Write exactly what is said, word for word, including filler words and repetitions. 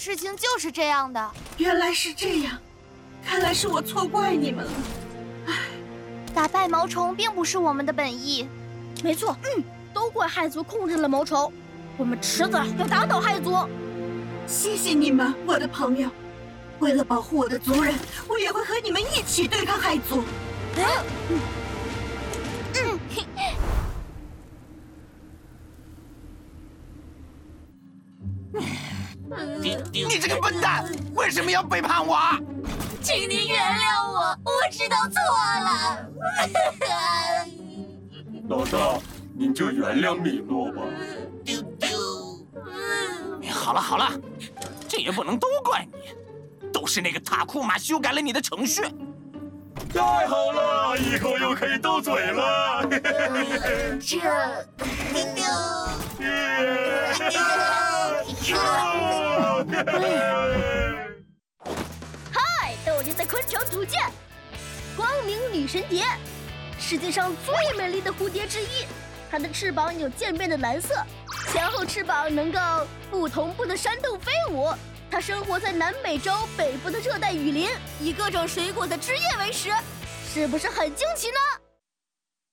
事情就是这样的。 原来是这样，看来是我错怪你们了。唉， 打败毛虫并不是我们的本意。 没错，嗯，都怪害族控制了毛虫，我们迟早要打倒害族。 谢谢你们，我的朋友。为了保护我的族人，我也会和你们一起对抗害族。 嗯嗯你你这个笨蛋，为什么要背叛我？ 请您原谅我，我知道错了。 老大，您就原谅米诺吧。 丢丢。好了好了，这也不能都怪你，都是那个塔库玛修改了你的程序。 太好了，以后又可以斗嘴了。 这，丢丢。 嗨，斗灵的昆虫图鉴，光明女神蝶，世界上最美丽的蝴蝶之一。它的翅膀有渐变的蓝色，前后翅膀能够不同步的扇动飞舞。它生活在南美洲北部的热带雨林，以各种水果的汁液为食，是不是很惊奇呢？